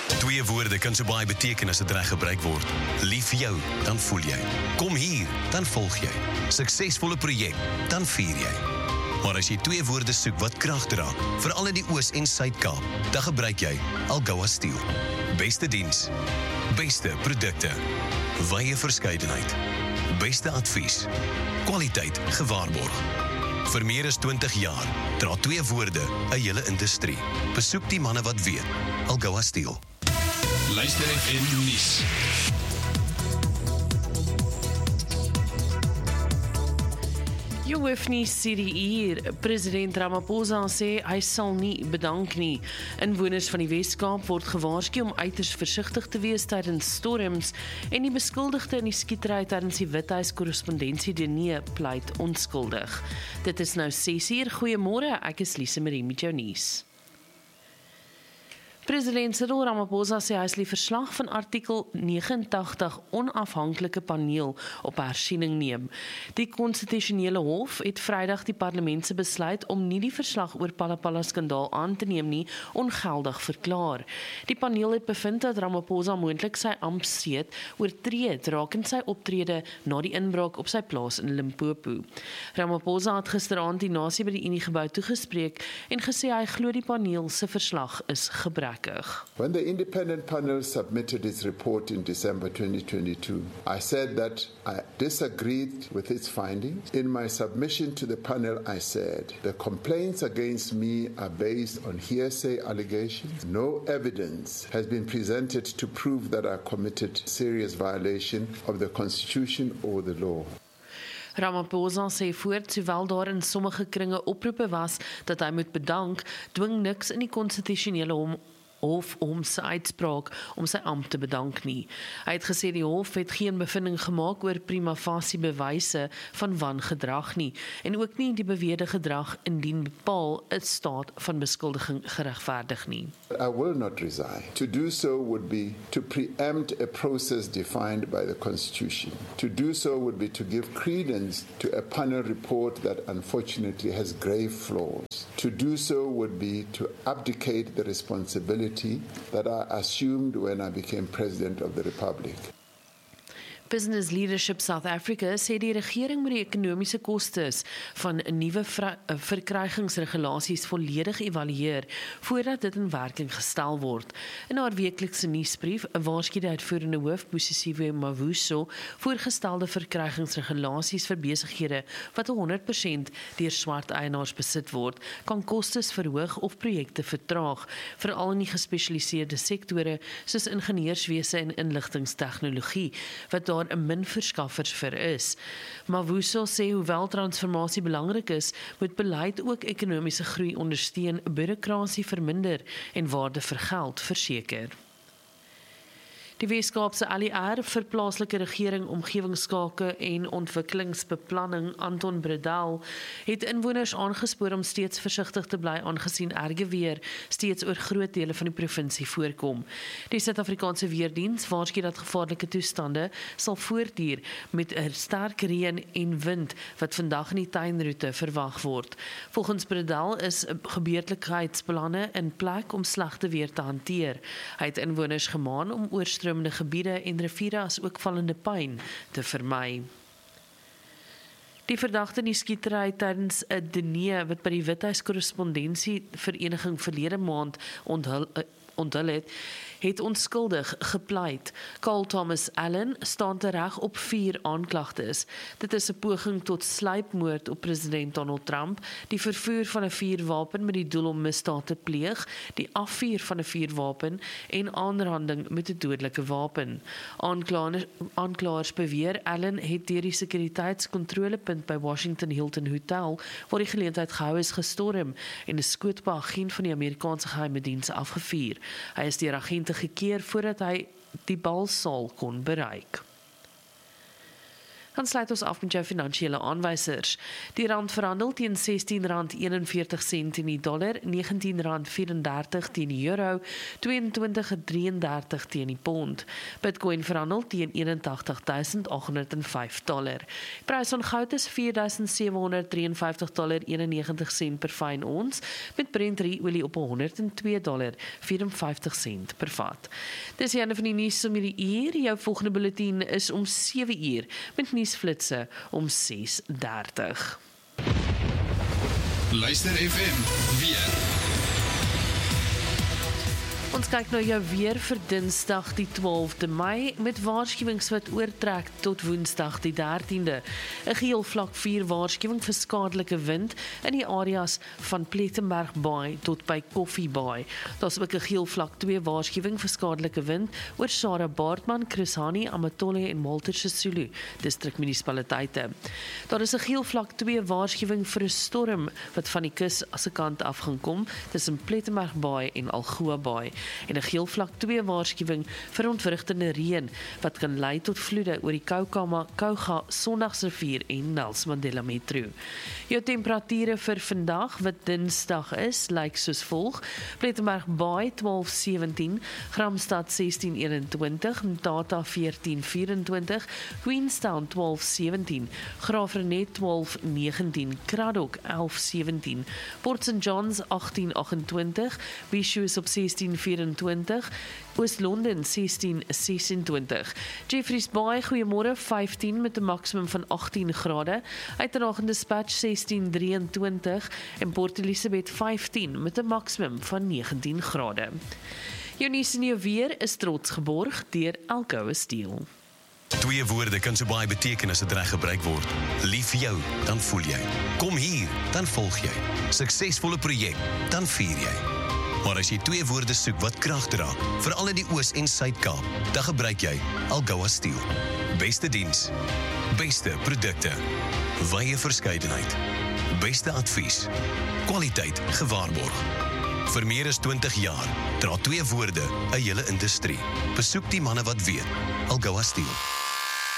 Twee woorde kan so baie beteken as dit reg gebruik word. Lief vir jou, dan voel jy. Kom hier, dan volg jy. Suksesvolle projek, dan vier jy. Maar as jy twee woorde soek wat krag dra, veral in die Oos- en Suid-Kaap, dan gebruik jy Algoa Steel. Beste diens, beste produkte, wye verskeidenheid, beste advies, kwaliteit gewaarborg. Vir meer as 20 jaar dra twee woorde 'n hele industrie. Besoek die manne wat weet. Algoa Steel. Luister FM nuus. Jy hoef nie sê hier, president Ramaphosa sê hy sal nie bedank nie. Inwoners van die Wes-Kaap word gewaarsku om uiters versigtig te wees tydens storms en die beskuldigde in die skietery tydens die Withuis korrespondensie diner pleit onskuldig. Dit is nou 6:00. Goeiemôre, ek is Lise Marie met jou nuus. President Cyril Ramaphosa sê hy sal die verslag van artikel 89 onafhanklike paneel op hersiening neem. Die konstitusionele hof het Vrydag die parlement se besluit om nie die verslag oor Palapala skandaal aan te neem nie ongeldig verklaar. Die paneel het bevind dat Ramaphosa moontlik sy amptseed oortree het rakend sy optrede na die inbraak op sy plaas in Limpopo. Ramaphosa het gisteraand die nasie by die Uniegebou toegespreek en gesê hy glo die paneel se verslag is gebrekkig. When the independent panel submitted its report in December 2022, I said that I disagreed with its findings. In my submission to the panel, I said, the complaints against me are based on hearsay allegations. No evidence has been presented to prove that I committed serious violation of the Constitution or the law. Ramaphosa sê voort, sowel daar in sommige kringe oproepe was dat hy moet bedank, dwing niks in die konstitusionele hof om sy uitspraak om sy ampt te bedank nie. Hy het gesê die hof het geen bevinding gemaak oor prima facie bewyse van wangedrag nie en ook nie die beweerde gedrag indien bepaal 'n staat van beskuldiging geregverdig nie. I will not resign. To do so would be to preempt a process defined by the Constitution. To do so would be to give credence to a panel report that unfortunately has grave flaws. To do so would be to abdicate the responsibility that I assumed when I became President of the Republic. Business Leadership South Africa sê die regering moet die ekonomiese kostes van nuwe verkrygingsregulasies volledig evalueer voordat dit in werking gestel word. In haar weeklikse nuusbrief waarsku die uitvoerende hoof Busisiwe Mavuso voorgestelde verkrygingsregulasies vir besighede wat 100% deur swart eienaars besit word, kan kostes verhoog of projekte vertraag, veral in die gespesialiseerde sektore soos ingenieurswese en inligtingstegnologie, wat daar 'n min verskaffers vir is. Mavuso sê hoewel transformasie belangrik is, moet beleid ook ekonomiese groei ondersteun, bureaukrasie verminder en waarde vir geld verseker. Die Wes-Kaapse ALR vir plaaslike regering, omgewingsake en ontwikkelingsbeplanning Anton Bredel het inwoners aangespoor om steeds versigtig te bly aangesien erge weer steeds oor groot dele van die provinsie voorkom. Die Suid-Afrikaanse Weerdiens waarsku dat gevaarlike toestande sal voortduur met 'n sterk reën en wind wat vandag in die tuinroete verwag word. Volgens Bredel is gebeurlikheidsplanne in plek om slegte weer te hanteer. Hy het inwoners gemaan om oorstromende gebiede en riviere as ook vallende puin te vermy. Die verdagte in die skietery tydens 'n diner wat by die Withuis korrespondensie vereniging verlede maand onthul het onskuldig gepleit. Carl Thomas Allen staan tereg op 4 aanklagtes. Dit is 'n poging tot sluipmoord op president Donald Trump, die vervoer van 'n vuurwapen met die doel om misdaad te pleeg, die afvuur van 'n vuurwapen en aanranding met 'n dodelike wapen. Aanklaers beweer Allen het deur die sekuriteitskontrolepunt by Washington Hilton Hotel, waar die geleentheid gehou is, gestorm en 'n skoot op 'n agent van die Amerikaanse geheime diens afgevuur. Hy is deur agente gekeer voordat hy die balsaal kon bereik. Dan sluit ons af met jou finansiële aanwysers. Die rand verhandel teen R16.41 teen die dollar, R19.34 teen die euro, 22.33 teen die pond. Bitcoin verhandel teen $81,805. Prys van goud is $4,753,91 per fyn ons, met Brent olie op $102,54 per vat. Dis die einde van die nuus om hierdie uur. Jou volgende bulletin is om 7 uur, met nuusflitse om 6:30. Luister FM weer. Ons kyk na jou weer vir Dinsdag die 12de Mei met waarskuwings wat oortrek tot Woensdag die 13de. 'n geel vlak 4 waarskuwing vir skadelike wind in die areas van Plettenberg Baai tot by Koffie Baai. Daar's ook 'n geel vlak 2 waarskuwing vir skadelike wind oor Sarah Baartman, Chris Hani, Amatolle en Walter Sisulu distrikmunisipaliteite. Daar is 'n geel vlak 2 waarskuwing vir 'n storm wat van die kus se kant af gaan kom tussen Plettenberg Baai en Algoa Baai. En 'n geel vlak 2 waarskuwing vir ontwrigtende reën wat kan lei tot vloede oor die Kouga, Sondagsrivier en Nelson Mandela Metro. Jou temperature vir vandag wat Dinsdag is, lyk soos volg: Plettenberg Baai 12:17, Gramstad 16:21, Mthatha 14:24, Queenstown 12:17, Graafrenet 12:19, Kraddock 11:17, Port St Johns 18:28, Bishop op 16:24, Oos-London 16:26. Jeffreys Bay, goeiemôre, 15 met 'n maksimum van 18 grade. Uiterwagen Dispatch 16:23 en Port Elizabeth 15 met 'n maksimum van 19 grade. Jou nuus en jou weer is trots geborg deur Elko Steel. 2 woorde kan so baie beteken as dit reg gebruik word. Lief vir jou, dan voel jy. Kom hier, dan volg jy. Suksesvolle projek, dan vier jy. Maar as jy 2 woorde soek wat krag dra, veral in die Oos- en Suid-Kaap, dan gebruik jy Algoa Steel. Beste diens, beste produkte, wye verskeidenheid, beste advies, kwaliteit gewaarborg. Vir meer as 20 jaar dra 2 woorde 'n hele industrie. Besoek die manne wat weet. Algoa Steel.